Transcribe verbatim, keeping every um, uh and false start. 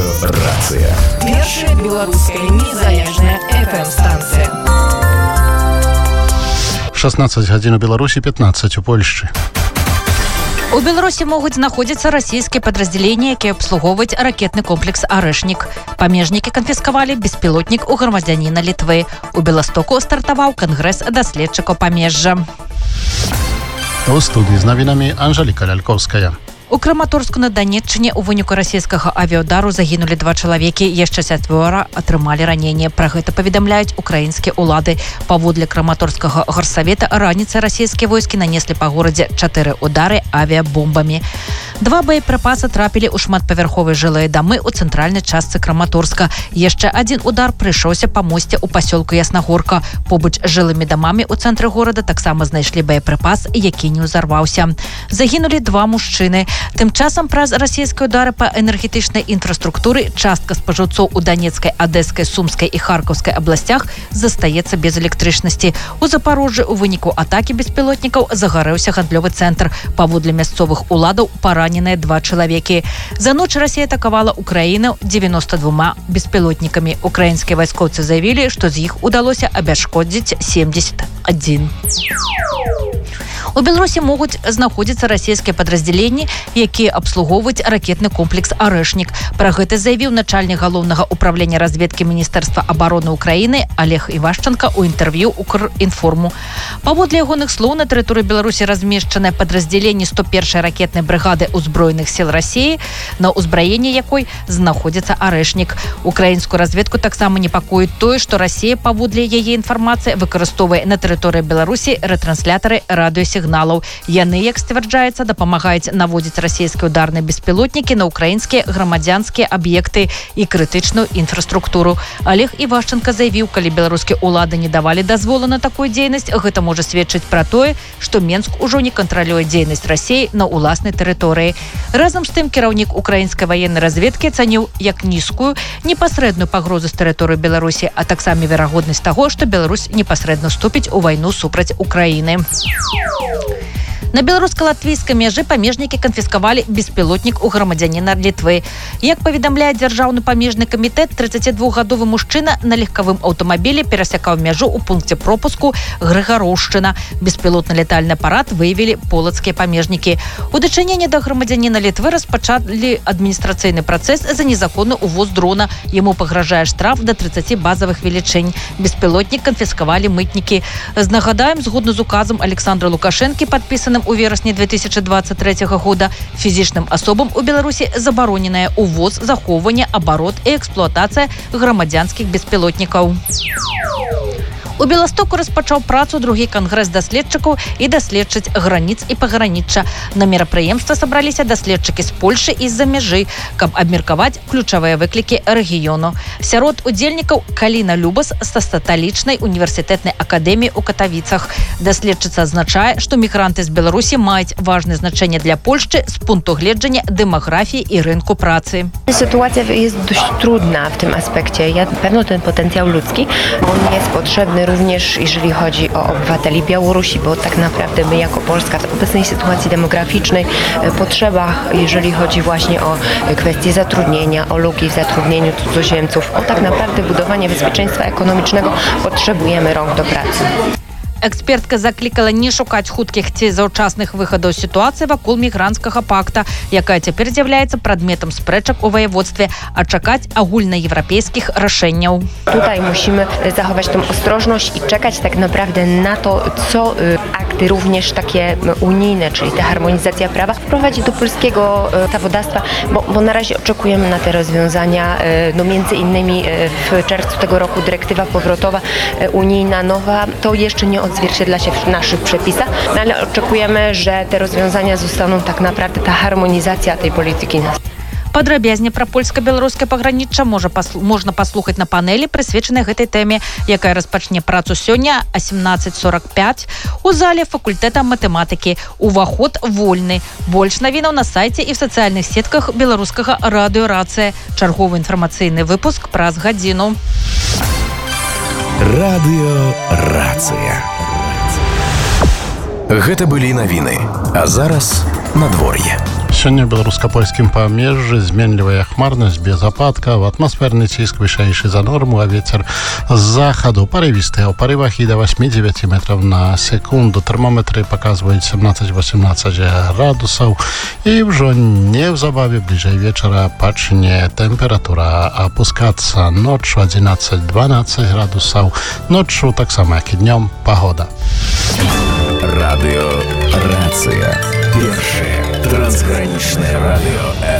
Радыёрацыя. Першая беларуская незалежная эф эм-станцыя. шестнадцать гадзін у Беларусі, пятнадцать у Польшчы. У Беларусі могуць знаходзіцца расійскія падраздзяленні, якія абслугоўваюць ракетны комплекс «Арэшнік». Памежнікі канфіскавалі беспілотнік у грамадзяніна Літвы. У Беластоку стартаваў кангрэс даследчыкаў памежжа. У студыі з навінамі Анжеліка Лялькоўская. У Краматорску на Донеччыне у выніку расійскага авіаудару загінулі два чалавекі, яшчэ чацвёра атрымалі раненне. Пра гэта паведамляюць украінскія ўлады. Паводле Краматорскага гарсавета раніцай расійскія войскі нанеслі па горадзе чатыры ўдары авіабомбамі. Два боепрыпасы трапілі ў шматпавярховыя жылыя дамы ў цэнтральнай частцы Краматорска. Яшчэ адзін удар прыйшоўся па мосце ў пасёлку Яснагорка. Побач з жылымі дамамі ў цэнтры горада таксама знайшлі боепрыпас, які не ўзарваўся. Загінулі два мужчыны. Тым часам праз расійскія ўдары па энергетычнай інфраструктуры частка спажыўцоў у Данецкай, Адэскай, Сумскай і Харкаўскай абласцях застаецца без электрычнасці. У Запарожжы ў выніку атакі беспілотнікаў загарэўся гандлёвы цэнтр. Паводле мясцовых уладаў параненыя два чалавекі. За ноч Расія атакавала Украіну дзевяноста двума беспілотнікамі. Украінскія вайскоўцы заявілі, што з іх удалося абясшкодзіць семьдесят один. У Беларусі могуць знаходзіцца расійскія падраздзяленні, якія абслугоўваюць ракетны комплекс «Арэшнік». Пра гэта заявіў начальнік галоўнага управлення разведкі Міністэрства абароны Украіны Олег Івашченка ў інтэрв'ю «Укрінформу». Паводле ягоных слоў, на тэрыторыі Беларусі размешчанае падраздзяленне сто першай ракетнай брыгады ўзброеных сіл Расіі, на ўзбраенні якой знаходзіцца «Арэшнік». Украінскую разведку таксама непакоіць тое, што Расія, паводле яе інфармацыі, выкарыстоўвае на тэрыторыі Беларусі рэтрансляторы радыёсігналаў. Яны, як сцвярджаецца, дапамагаюць наводзіць расійскія ўдарныя беспілотнікі на украінскія грамадзянскія аб'екты і крытычную інфраструктуру. Олег Івашченка заявіў, калі беларускія ўлады не давалі дазволу на такую дзейнасць, гэта можа сведчыць пра тое, што Менск ужо не кантралюе дзейнасць Расіі на ўласнай тэрыторыі. Разам з тым, кіраўнік украінскай ваеннай разведкі ацаніў як нізкую непасрэдную пагрозу з тэрыторыі Беларусі, а таксама верагоднасць таго, што Беларусь непасрэдна вступіць у вайну супраць Украіны. На беларуска-латвійскай мяжы памежнікі канфіскавалі беспілотнік у грамадзяніна Літвы. Як паведамляе дзяржаўны памежны камітэт, трыццацідвухгадовы мужчына на легкавым аўтамабілі перасякаў мяжу ў пункце пропуску Грыгароўшчына. Беспілотны летальны апарат выявілі полацкія памежнікі. У дачыненні да грамадзяніна Літвы распачалі адміністрацыйны працэс за незаконны ўвоз дрона. Яму пагражае штраф да трыццаці базавых велічынь. Беспілотнік канфіскавалі мытнікі. Нагадаем, згодна з указам Александра Лукашэнкі, падпісаным у верасні две тысячи двадцать третьего года, фізічным асобам у Беларусі забароненае увоз, захоўванне, абарот і эксплуатацыя грамадзянскіх беспілотнікаў. У Беластоку распачаў працу другі кангрэс даследчыкаў і даследчыць граніц і пагранічча. На мерапрыемства сабраліся даследчыкі з Польшы і з-за мяжы, каб абмеркаваць ключавыя выклікі рэгіёну. Сярод удзельнікаў Каліна Любас са статалічнай універсітэтнай акадэміі ў Катавіцах. Даследчыца адзначае, што мігранты з Беларусі маюць важнае значэнне для Польшчы з пункту гледжання дэмаграфіі і рынку праcy. Sytuacja jest dość trudna w tym aspekcie. Ja, pewno ten potencjał ludzki, on jest potrzebny również jeżeli chodzi o obywateli Białorusi, bo tak naprawdę my jako Polska w obecnej sytuacji demograficznej, potrzebach, jeżeli chodzi właśnie o kwestie zatrudnienia, o luki w zatrudnieniu cudzoziemców, o tak naprawdę budowanie bezpieczeństwa ekonomicznego, potrzebujemy rąk do pracy. Экспертка заклікала не шукаць хуткіх ці заўчасных выхадаў сітуацыі вакол мігранцкага пакта, якая цяпер з'яўляецца прадметам спрэчак у воеводстве, а чакаць агульнаеўрапейскich рашэнняў. Tutaj musimy zachować tą ostrożność i czekać tak naprawdę na to, co akty również takie unijne, czyli ta harmonizacja prawa wprowadzi do polskiego prawodawstwa, bo, bo na razie oczekujemy na te rozwiązania, no między innymi w czerwcu tego roku dyrektywa powrotowa unijna nowa, to jeszcze nie odzwierciedla się w naszych przepisach, no ale oczekujemy, że te rozwiązania zostaną tak naprawdę, ta harmonizacja tej polityki nas. Падрабязней пра польска-беларускае пагранічча можа паслу... можна паслухаць на панэлі, прысвечанай гэтай тэме, якая распачне працу сёння а семнадцать сорок пять у зале факультэта матэматыкі. Уваход вольны. Больш навінаў на сайце і в сацыяльных сетках беларускага радыёрацыя. Чарговы інфармацыйны выпуск праз гадзіну. Радыёрацыя. Гэта былі навіны. А зараз надвор'е. Сегодня в белорусско-польском помежье изменливая хмарность без опадков, атмосферный циск вышейший за норму, а ветер с заходу порывистый, о порывах и до восьми-девяти метров на секунду. Термометры показывают семнадцать-восемнадцать градусов. И уже не в забаве ближе вечера почне температура опускаться. Ночью одиннадцать-двенадцать градусов. Ночью так само, как и днем, погода. Радио Рація. Перше трансграничное радио